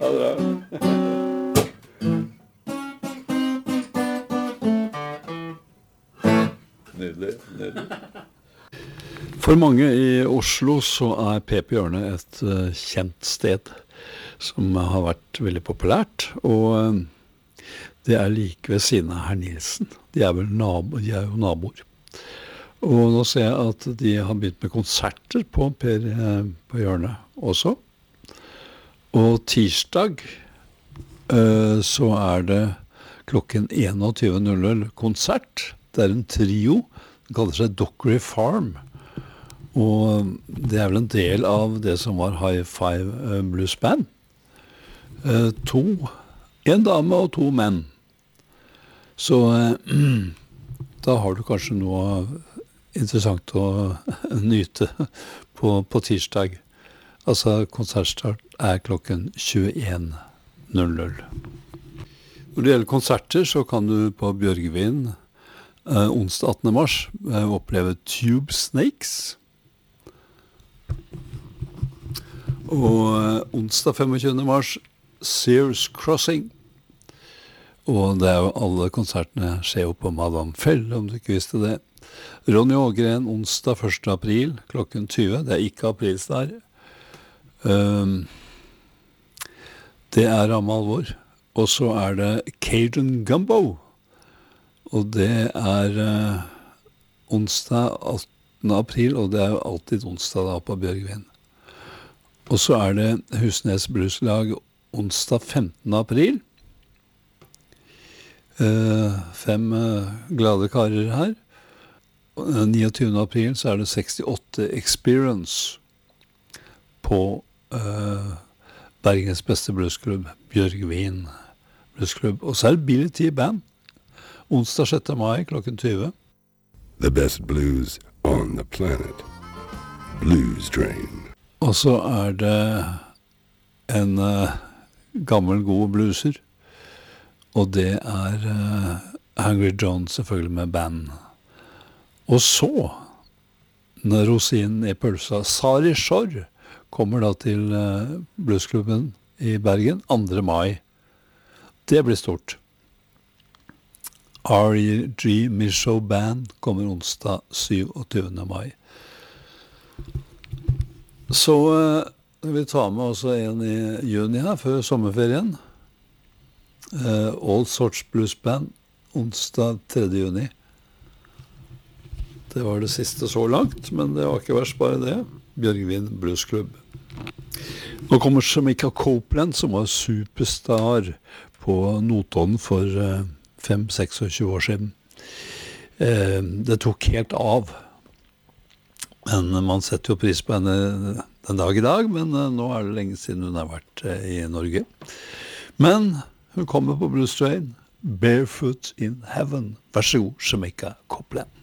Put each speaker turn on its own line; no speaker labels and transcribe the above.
det. Nydelig, nydelig. For mange i Oslo så Pepe Hjørne et kjent sted som har vært veldig populært, og det like ved siden av Herr Nilsen. De vel de jo naboer. Og nå ser jeg at de har begynt med konserter på på Hjørne også. Og tirsdag så det klokken 21:00 konsert. Det en trio, den kaller seg Dockery Farm. Og det vel en del av det som var High Five Blues Band. En dame og 2 menn. Så da har du kanskje noe interessant å nyte på tirsdag. Altså konsertstart klokken 21:00. Når det gjelder konserter så kan du på Bjørgvin onsdag 18. mars oppleve Tube Snakes. Og onsdag 25. mars Sears Crossing. Og det jo alle konsertene skjer jo på Madame Fell, om du ikke visste det. Ronny Ågren onsdag 1. april klokken 20. Det ikke aprilsnær. Det ramme alvor. Og så det Cajun Gumbo. Og det onsdag 18. april, og det jo alltid onsdag da på Bjørgvin. Og så det Husnes Blueslag onsdag 15. april. 5 glade karer her. 29. april så det 68 Experience på Bergens beste bluesklubb, Bjørgvin Bluesklubb. Og så Billy T. Band, onsdag 6. mai klokken 20.
The best blues on the planet. Blues Train.
Og så det en gammel, god blueser. Og det Hungry John selvfølgelig med band. Og så, når rosinen I pølsa, Sari Shore kommer da til bluesklubben I Bergen 2. mai. Det blir stort. R.G. Michaud Band kommer onsdag 27. mai. Så vi tar med også en I juni her, før sommerferien. All Sorts Blues Band, onsdag 3. juni. Det var det siste så langt, men det var ikke verst bare det. Bjørgvin Bluesklubb. Nå kommer Jamaica Copeland, som var superstar på Notodden for 5-26 år siden. Det tok helt av. Men man setter jo pris på henne den dag I dag, men nå det lenge siden hun har vært I Norge. Men hun kommer på Blues Train, Barefoot in Heaven. Vær så god, Jamaica Copeland.